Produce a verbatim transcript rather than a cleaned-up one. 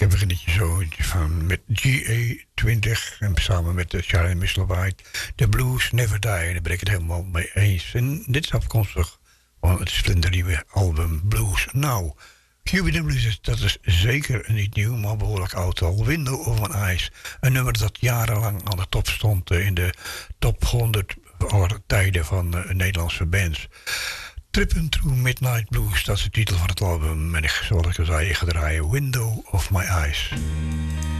heb een beginnetje zo van met G A twintig en samen met de Charlie Musselwhite. The Blues Never Die. En daar ben ik het helemaal mee eens. En dit is afkomstig van het splinternieuwe album Blues Now. Q B W, dat is zeker niet nieuw, maar behoorlijk oud al. Window of an Eyes. Een nummer dat jarenlang aan de top stond in de top honderd aller tijden van uh, Nederlandse bands. Trippin' Through Midnight Blues, dat is de titel van het album. En ik, zoals ik al zei, ik ga draaien Window of My Eyes.